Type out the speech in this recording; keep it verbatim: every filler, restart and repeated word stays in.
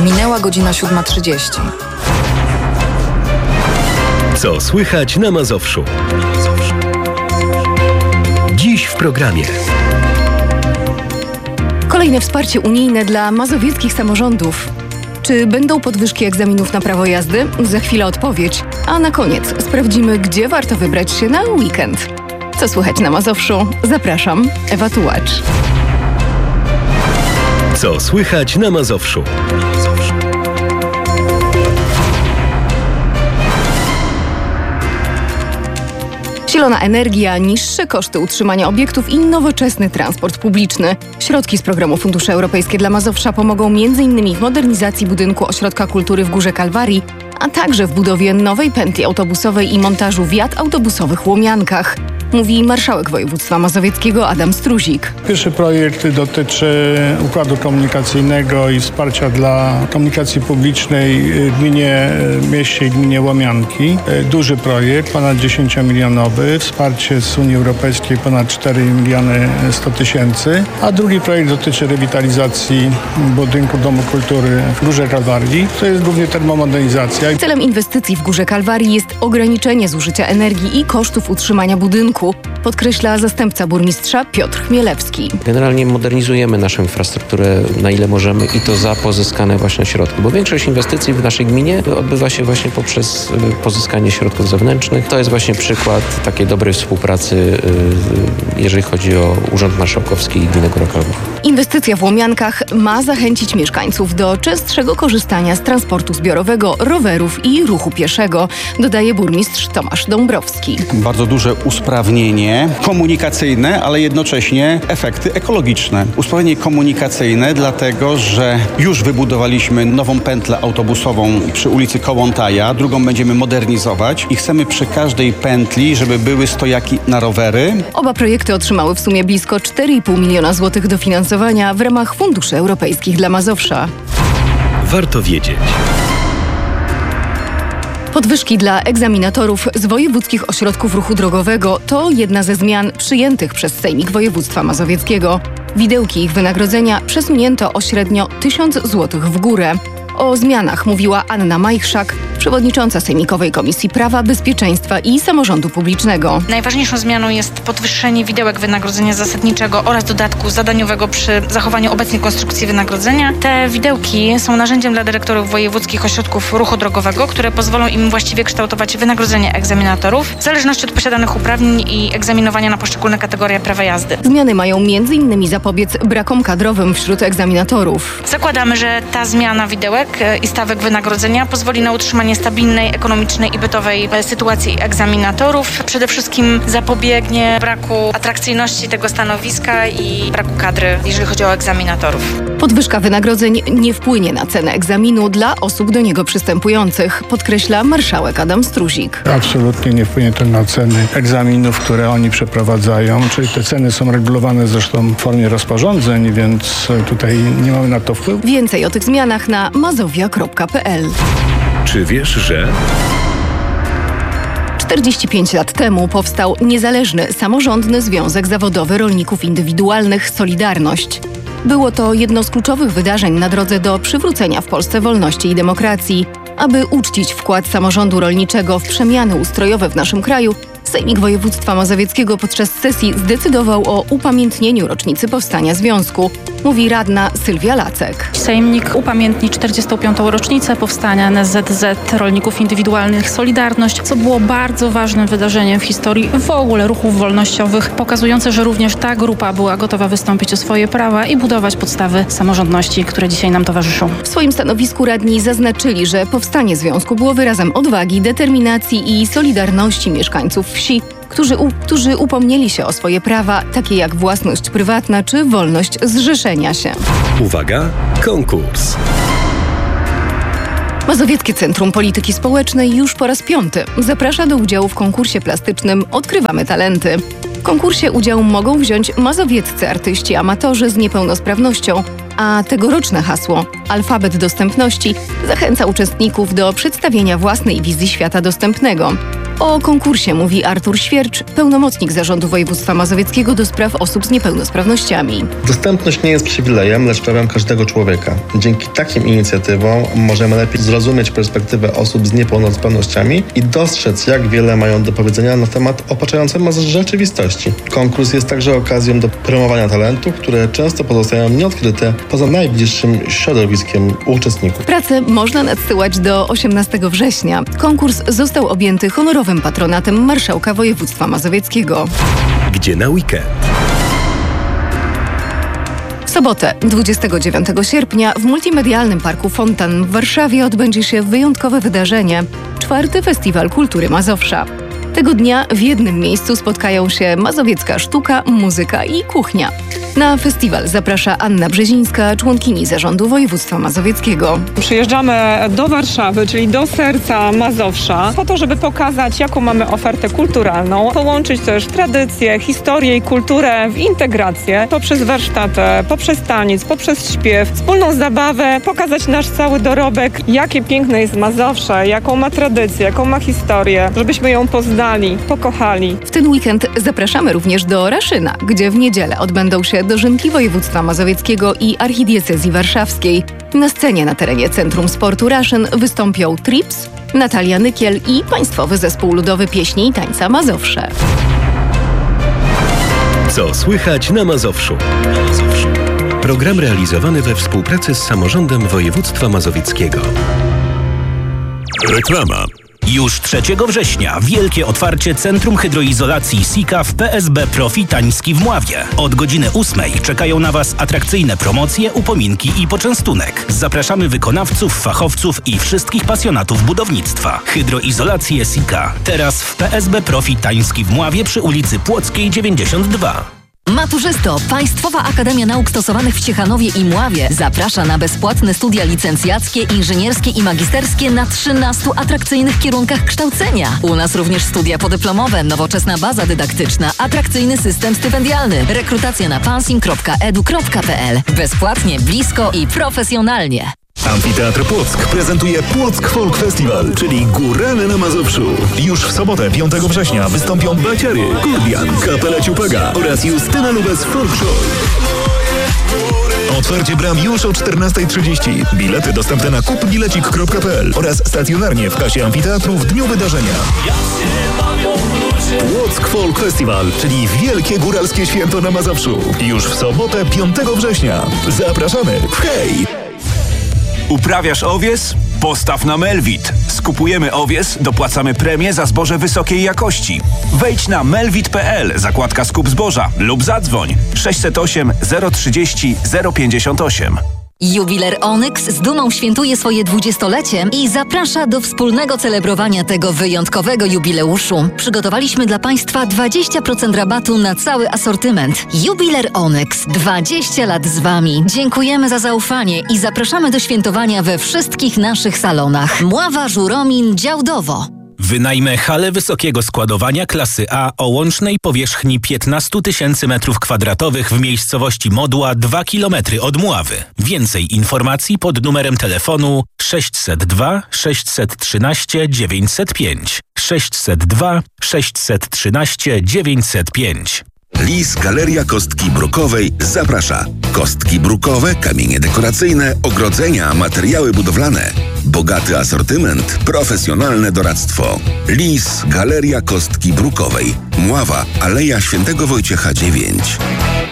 Minęła godzina siódma trzydzieści. Co słychać na Mazowszu? Dziś w programie. Kolejne wsparcie unijne dla mazowieckich samorządów. Czy będą podwyżki egzaminów na prawo jazdy? Za chwilę odpowiedź. A na koniec sprawdzimy, gdzie warto wybrać się na weekend. Co słychać na Mazowszu? Zapraszam, Ewa Tułacz. Co słychać na Mazowszu? Zielona energia, niższe koszty utrzymania obiektów i nowoczesny transport publiczny. Środki z programu Fundusze Europejskie dla Mazowsza pomogą między innymi w modernizacji budynku Ośrodka Kultury w Górze Kalwarii, a także w budowie nowej pętli autobusowej i montażu wiat autobusowych w Łomiankach. Mówi marszałek województwa mazowieckiego Adam Struzik. Pierwszy projekt dotyczy układu komunikacyjnego i wsparcia dla komunikacji publicznej w gminie, mieście i gminie Łomianki. Duży projekt, ponad dziesięciomilionowy, wsparcie z Unii Europejskiej ponad cztery miliony sto tysięcy, a drugi projekt dotyczy rewitalizacji budynku Domu Kultury w Górze Kalwarii. To jest głównie termomodernizacja. Celem inwestycji w Górze Kalwarii jest ograniczenie zużycia energii i kosztów utrzymania budynku, podkreśla zastępca burmistrza Piotr Chmielewski. Generalnie modernizujemy naszą infrastrukturę na ile możemy i to za pozyskane właśnie środki, bo większość inwestycji w naszej gminie odbywa się właśnie poprzez pozyskanie środków zewnętrznych. To jest właśnie przykład takiej dobrej współpracy, jeżeli chodzi o Urząd Marszałkowski i Gminę Góra Kalwaria. Inwestycja w Łomiankach ma zachęcić mieszkańców do częstszego korzystania z transportu zbiorowego, rowerów i ruchu pieszego, dodaje burmistrz Tomasz Dąbrowski. Bardzo duże usprawnienie komunikacyjne, ale jednocześnie efekty ekologiczne. Usprawnienie komunikacyjne dlatego, że już wybudowaliśmy nową pętlę autobusową przy ulicy Kołątaja, drugą będziemy modernizować i chcemy przy każdej pętli, żeby były stojaki na rowery. Oba projekty otrzymały w sumie blisko cztery i pół miliona złotych dofinansowania w ramach Funduszy Europejskich dla Mazowsza. Warto wiedzieć. Podwyżki dla egzaminatorów z wojewódzkich ośrodków ruchu drogowego to jedna ze zmian przyjętych przez Sejmik Województwa Mazowieckiego. Widełki ich wynagrodzenia przesunięto o średnio tysiąc złotych w górę. O zmianach mówiła Anna Majchrzak, przewodnicząca Sejmikowej Komisji Prawa, Bezpieczeństwa i Samorządu Publicznego. Najważniejszą zmianą jest podwyższenie widełek wynagrodzenia zasadniczego oraz dodatku zadaniowego przy zachowaniu obecnej konstrukcji wynagrodzenia. Te widełki są narzędziem dla dyrektorów wojewódzkich ośrodków ruchu drogowego, które pozwolą im właściwie kształtować wynagrodzenie egzaminatorów w zależności od posiadanych uprawnień i egzaminowania na poszczególne kategorie prawa jazdy. Zmiany mają między innymi zapobiec brakom kadrowym wśród egzaminatorów. Zakładamy, że ta zmiana widełek i stawek wynagrodzenia pozwoli na utrzymanie stabilnej, ekonomicznej i bytowej sytuacji egzaminatorów. Przede wszystkim zapobiegnie braku atrakcyjności tego stanowiska i braku kadry, jeżeli chodzi o egzaminatorów. Podwyżka wynagrodzeń nie wpłynie na cenę egzaminu dla osób do niego przystępujących, podkreśla marszałek Adam Struzik. Absolutnie nie wpłynie to na ceny egzaminów, które oni przeprowadzają, czyli te ceny są regulowane zresztą w formie rozporządzeń, więc tutaj nie mamy na to wpływu. Więcej o tych zmianach na mazowia kropka pe el. Czy wiesz, że... czterdzieści pięć lat temu powstał niezależny, samorządny Związek Zawodowy Rolników Indywidualnych Solidarność. Było to jedno z kluczowych wydarzeń na drodze do przywrócenia w Polsce wolności i demokracji. Aby uczcić wkład samorządu rolniczego w przemiany ustrojowe w naszym kraju, Sejmik Województwa Mazowieckiego podczas sesji zdecydował o upamiętnieniu rocznicy powstania związku, mówi radna Sylwia Lacek. Sejmik upamiętni czterdziestą piątą rocznicę powstania en es zet zet Rolników Indywidualnych Solidarność, co było bardzo ważnym wydarzeniem w historii w ogóle ruchów wolnościowych, pokazujące, że również ta grupa była gotowa wystąpić o swoje prawa i budować podstawy samorządności, które dzisiaj nam towarzyszą. W swoim stanowisku radni zaznaczyli, że powstanie związku było wyrazem odwagi, determinacji i solidarności mieszkańców wsi, którzy, u, którzy upomnieli się o swoje prawa, takie jak własność prywatna czy wolność zrzeszenia się. Uwaga, konkurs. Mazowieckie Centrum Polityki Społecznej już po raz piąty zaprasza do udziału w konkursie plastycznym Odkrywamy Talenty. W konkursie udział mogą wziąć mazowieccy artyści amatorzy z niepełnosprawnością, a tegoroczne hasło Alfabet Dostępności zachęca uczestników do przedstawienia własnej wizji świata dostępnego. O konkursie mówi Artur Świercz, pełnomocnik Zarządu Województwa Mazowieckiego do spraw osób z niepełnosprawnościami. Dostępność nie jest przywilejem, lecz prawem każdego człowieka. Dzięki takim inicjatywom możemy lepiej zrozumieć perspektywę osób z niepełnosprawnościami i dostrzec, jak wiele mają do powiedzenia na temat otaczającej nas rzeczywistości. Konkurs jest także okazją do promowania talentów, które często pozostają nieodkryte poza najbliższym środowiskiem uczestników. Pracę można nadsyłać do osiemnastego września. Konkurs został objęty honorowym patronatem marszałka województwa mazowieckiego. Gdzie na weekend? W sobotę, dwudziestego dziewiątego sierpnia, w Multimedialnym Parku Fontan w Warszawie odbędzie się wyjątkowe wydarzenie – czwarty Festiwal Kultury Mazowsza. Tego dnia w jednym miejscu spotkają się mazowiecka sztuka, muzyka i kuchnia. Na festiwal zaprasza Anna Brzezińska, członkini Zarządu Województwa Mazowieckiego. Przyjeżdżamy do Warszawy, czyli do serca Mazowsza, po to, żeby pokazać, jaką mamy ofertę kulturalną, połączyć też tradycję, historię i kulturę w integrację poprzez warsztaty, poprzez taniec, poprzez śpiew, wspólną zabawę, pokazać nasz cały dorobek, jakie piękne jest Mazowsze, jaką ma tradycję, jaką ma historię, żebyśmy ją poznali, pokochali. W ten weekend zapraszamy również do Raszyna, gdzie w niedzielę odbędą się dożynki województwa mazowieckiego i archidiecezji warszawskiej. Na scenie na terenie Centrum Sportu Raszyn wystąpią Trips, Natalia Nykiel i Państwowy Zespół Ludowy Pieśni i Tańca Mazowsze. Co słychać na Mazowszu? Program realizowany we współpracy z Samorządem Województwa Mazowieckiego. Reklama. Już trzeciego września wielkie otwarcie Centrum Hydroizolacji Sika w P S B Profi Tański w Mławie. Od godziny ósmej czekają na Was atrakcyjne promocje, upominki i poczęstunek. Zapraszamy wykonawców, fachowców i wszystkich pasjonatów budownictwa. Hydroizolację Sika. Teraz w P S B Profi Tański w Mławie przy ulicy Płockiej dziewięćdziesiąt dwa. Maturzysto, Państwowa Akademia Nauk Stosowanych w Ciechanowie i Mławie zaprasza na bezpłatne studia licencjackie, inżynierskie i magisterskie na trzynastu atrakcyjnych kierunkach kształcenia. U nas również studia podyplomowe, nowoczesna baza dydaktyczna, atrakcyjny system stypendialny, rekrutacja na pansim kropka edu kropka pe el. Bezpłatnie, blisko i profesjonalnie. Amfiteatr Płock prezentuje Płock Folk Festival, czyli górale na Mazowszu. Już w sobotę, piątego września wystąpią Baciary, Kurbian, Kapela Ciupaga oraz Justyna Lubez Folk Show. Otwarcie bram już o czternastej trzydzieści. Bilety dostępne na kupbilecik kropka pe el oraz stacjonarnie w kasie amfiteatru w dniu wydarzenia. Płock Folk Festival, czyli wielkie góralskie święto na Mazowszu. Już w sobotę, piątego września. Zapraszamy! Hej! Uprawiasz owies? Postaw na Melvit. Skupujemy owies, dopłacamy premię za zboże wysokiej jakości. Wejdź na melvit kropka pe el, zakładka skup zboża lub zadzwoń sześćset osiem zero trzydzieści zero pięćdziesiąt osiem. Jubiler Onyx z dumą świętuje swoje dwudziestolecie i zaprasza do wspólnego celebrowania tego wyjątkowego jubileuszu. Przygotowaliśmy dla Państwa dwadzieścia procent rabatu na cały asortyment. Jubiler Onyx. dwadzieścia lat z Wami. Dziękujemy za zaufanie i zapraszamy do świętowania we wszystkich naszych salonach. Mława, Żuromin, Działdowo. Wynajmę halę wysokiego składowania klasy A o łącznej powierzchni piętnaście tysięcy metrów kwadratowych w miejscowości Modła, dwa kilometry od Mławy. Więcej informacji pod numerem telefonu sześćset dwa sześćset trzynaście dziewięćset pięć. sześćset dwa sześćset trzynaście dziewięćset pięć. Lis Galeria Kostki Brukowej zaprasza. Kostki brukowe, kamienie dekoracyjne, ogrodzenia, materiały budowlane. Bogaty asortyment, profesjonalne doradztwo. Lis Galeria Kostki Brukowej. Mława, Aleja Świętego Wojciecha dziewięć.